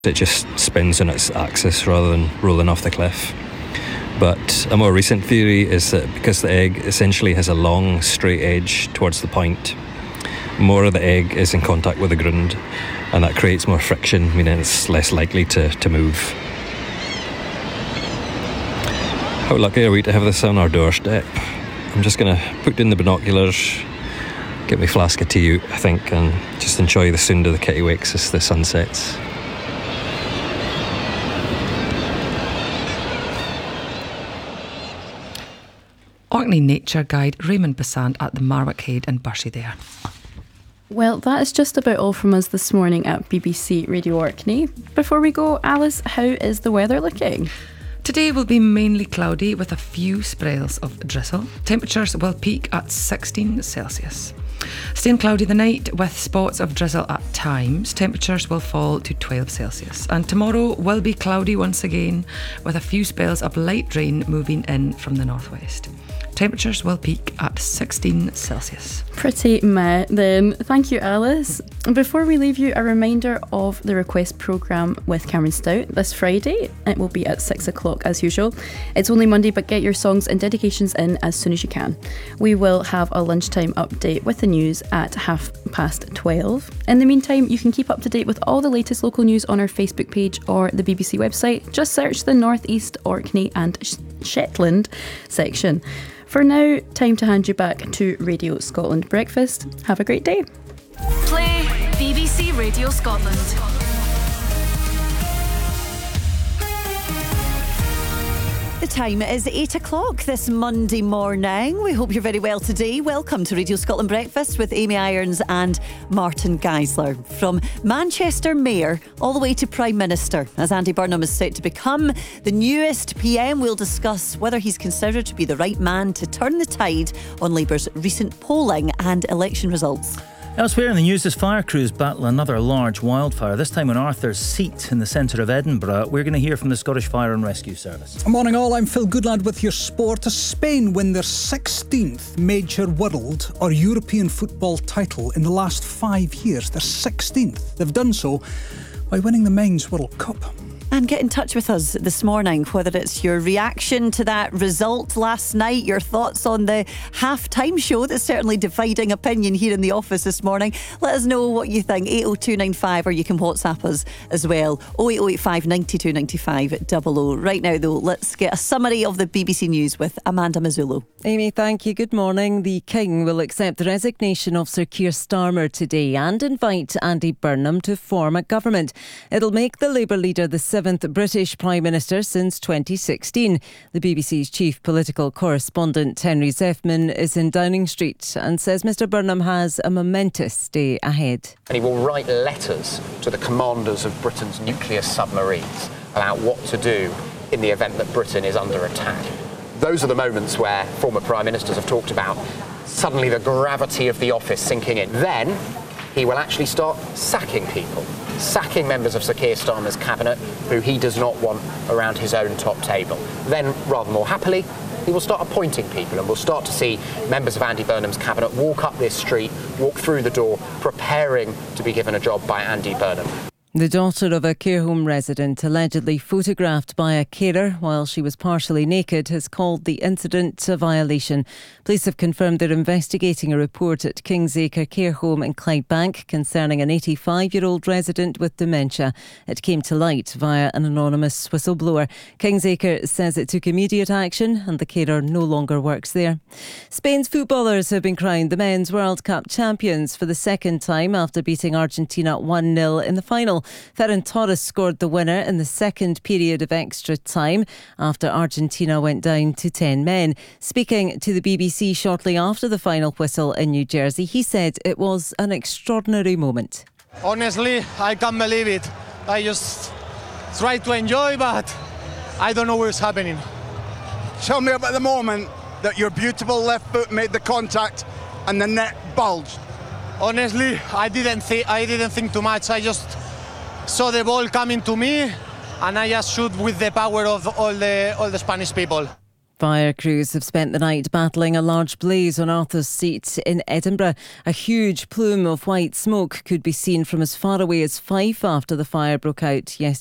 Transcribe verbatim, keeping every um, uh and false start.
It just spins on its axis rather than rolling off the cliff. But a more recent theory is that because the egg essentially has a long straight edge towards the point, more of the egg is in contact with the ground, and that creates more friction, meaning it's less likely to, to move. How lucky are we to have this on our doorstep? I'm just going to put in the binoculars, get my flask of tea out, I think, and just enjoy the sound of the kittiwakes as the sun sets. Orkney nature guide Raymond Besant at the Marwick Head in Bursey there. Well, that is just about all from us this morning at B B C Radio Orkney. Before we go, Alice, how is the weather looking? Today will be mainly cloudy with a few spells of drizzle. Temperatures will peak at sixteen Celsius. Staying cloudy the night with spots of drizzle at times. Temperatures will fall to twelve Celsius. And tomorrow will be cloudy once again with a few spells of light rain moving in from the northwest. Temperatures will peak at sixteen Celsius. Pretty meh then. Thank you, Alice. Before we leave you, a reminder of the Request programme with Cameron Stout this Friday. It will be at six o'clock as usual. It's only Monday, but get your songs and dedications in as soon as you can. We will have a lunchtime update with the news at half past twelve. In the meantime, you can keep up to date with all the latest local news on our Facebook page or the B B C website. Just search the North East Orkney and Shetland section. For now, time to hand you back to Radio Scotland Breakfast. Have a great day. Play B B C Radio Scotland. The time is eight o'clock this Monday morning. We hope you're very well today. Welcome to Radio Scotland Breakfast with Amy Irons and Martin Geisler. From Manchester Mayor all the way to Prime Minister, as Andy Burnham is set to become the newest P M, we'll discuss whether he's considered to be the right man to turn the tide on Labour's recent polling and election results. Elsewhere in the news, as fire crews battle another large wildfire, this time on Arthur's Seat in the centre of Edinburgh. We're going to hear from the Scottish Fire and Rescue Service. Morning all, I'm Phil Goodlad with your sport. As Spain win their sixteenth major world or European football title in the last five years. Their sixteenth. They've done so by winning the Men's World Cup. And get in touch with us this morning, whether it's your reaction to that result last night, your thoughts on the half-time show that's certainly dividing opinion here in the office this morning. Let us know what you think, eight oh two nine five, or you can WhatsApp us as well, oh eight oh eight five, nine two nine five, double oh. Right now though, let's get a summary of the B B C News with Amanda Mazzullo. Amy, thank you. Good morning. The King will accept the resignation of Sir Keir Starmer today and invite Andy Burnham to form a government. It'll make the Labour leader the seventh British Prime Minister since twenty sixteen. The B B C's chief political correspondent Henry Zeffman is in Downing Street and says Mr Burnham has a momentous day ahead. And he will write letters to the commanders of Britain's nuclear submarines about what to do in the event that Britain is under attack. Those are the moments where former Prime Ministers have talked about suddenly the gravity of the office sinking in. Then he will actually start sacking people. Sacking members of Sir Keir Starmer's cabinet who he does not want around his own top table. Then, rather more happily, he will start appointing people, and we'll start to see members of Andy Burnham's cabinet walk up this street, walk through the door, preparing to be given a job by Andy Burnham. The daughter of a care home resident allegedly photographed by a carer while she was partially naked has called the incident a violation. Police have confirmed they're investigating a report at Kingsacre Care Home in Clydebank concerning an eighty-five-year-old resident with dementia. It came to light via an anonymous whistleblower. Kingsacre says it took immediate action and the carer no longer works there. Spain's footballers have been crowned the Men's World Cup champions for the second time after beating Argentina one nil in the final. Ferran Torres scored the winner in the second period of extra time after Argentina went down to ten men. Speaking to the B B C shortly after the final whistle in New Jersey, he said it was an extraordinary moment. Honestly, I can't believe it. I just try to enjoy, but I don't know what's happening. Tell me about the moment that your beautiful left foot made the contact and the net bulged. Honestly, I didn't think I didn't think too much. I just saw the ball coming to me and I just shoot with the power of all the all the Spanish people. Fire crews have spent the night battling a large blaze on Arthur's Seat in Edinburgh. A huge plume of white smoke could be seen from as far away as Fife after the fire broke out yesterday.